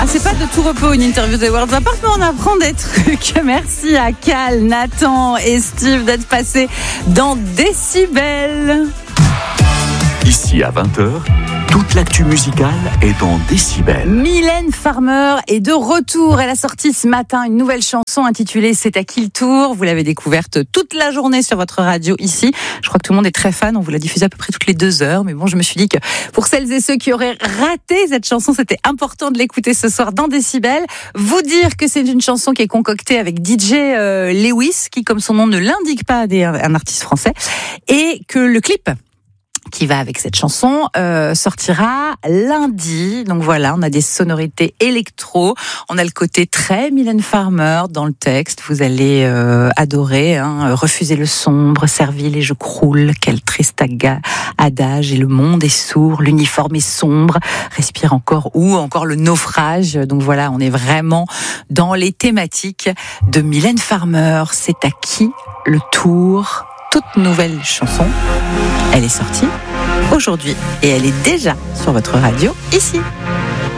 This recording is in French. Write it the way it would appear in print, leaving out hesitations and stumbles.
C'est pas de tout repos une interview des Worlds Apart, mais on apprend des trucs. Merci à Cal, Nathan et Steve d'être passés dans Décibel. Ici à 20h, toute l'actu musicale est en Décibel. Mylène Farmer est de retour. Elle a sorti ce matin une nouvelle chanson intitulée C'est à qui le tour. Vous l'avez découverte toute la journée sur votre radio ici. Je crois que tout le monde est très fan. On vous l'a diffusée à peu près toutes les 2 heures. Mais bon, je me suis dit que pour celles et ceux qui auraient raté cette chanson, c'était important de l'écouter ce soir dans Décibel. Vous dire que c'est une chanson qui est concoctée avec DJ Lewis, qui, comme son nom ne l'indique pas, est un artiste français. Et que le clip qui va avec cette chanson sortira lundi. Donc voilà, on a des sonorités électro, on a le côté très Mylène Farmer dans le texte. Vous allez adorer, refuser le sombre, Serville et je croule, quel triste adage, et le monde est sourd, l'uniforme est sombre, respire encore ou encore le naufrage. Donc voilà, on est vraiment dans les thématiques de Mylène Farmer. C'est à qui le tour? Toute nouvelle chanson. Elle est sortie aujourd'hui et elle est déjà sur votre radio ici.